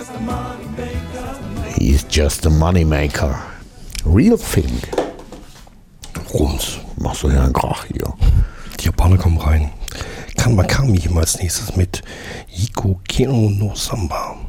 He's just a moneymaker. Real thing. Rums. Machst du ja einen Krach hier. Die Japaner kommen rein. Kanmakami als nächstes mit Yiko Keno no Samba.